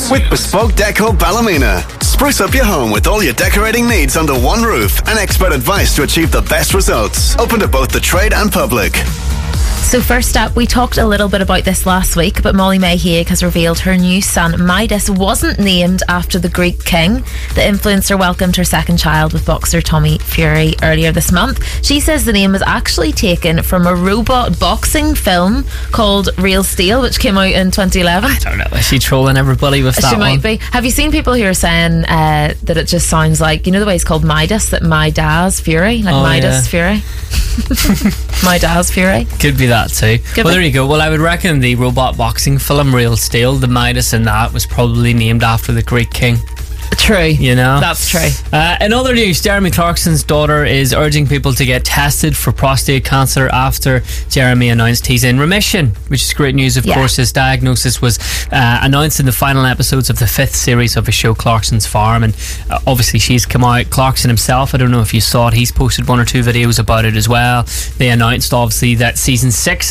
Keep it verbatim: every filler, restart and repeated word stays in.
with Bespoke Deco Ballymena. Spruce up your home with all your decorating needs under one roof and expert advice to achieve the best results. Open to both the trade and public. So first up, we talked a little bit about this last week, but Molly May Haig has revealed her new son Midas wasn't named after the Greek king. The influencer welcomed her second child with boxer Tommy Fury earlier this month. She says the name was actually taken from a robot boxing film called Real Steel, which came out in twenty eleven. I don't know, is she trolling everybody with that She might one? be. Have you seen people who are saying uh, that it just sounds like, you know the way it's called Midas, that my dad's Fury, like Oh, Midas yeah. Fury? My dad's Fury. Could be that too. Could well, be. there you go. Well, I would reckon the robot boxing film Real Steel, the Midas in that was probably named after the Greek king. True. You know? That's true. Uh, in other news, Jeremy Clarkson's daughter is urging people to get tested for prostate cancer after Jeremy announced he's in remission, which is great news. Of Yeah. course, his diagnosis was uh, announced in the final episodes of the fifth series of his show Clarkson's Farm, and uh, obviously she's come out. Clarkson himself, I don't know if you saw it, he's posted one or two videos about it as well. They announced obviously that season six